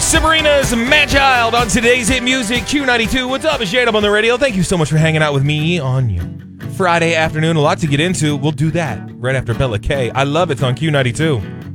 Sabrina's Mad-Child on today's hit music, Q92. What's up? It's J-Dub on the radio. Thank you so much for hanging out with me on your Friday afternoon. A lot to get into. We'll do that right after Bella K. I love it's on Q92.